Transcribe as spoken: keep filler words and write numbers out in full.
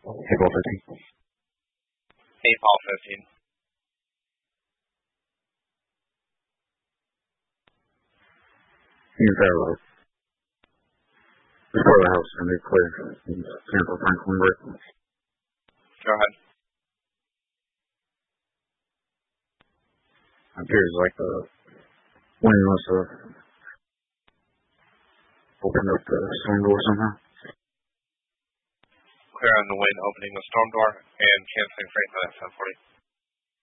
April fifteen. April fifteen. He's there, though. Before the house, and they clear. Sample Franklin Rick. Go ahead. It appears like the wind must have opened up the storm door somehow. Clear on the wind opening the storm door and canceling freight for that seven forty.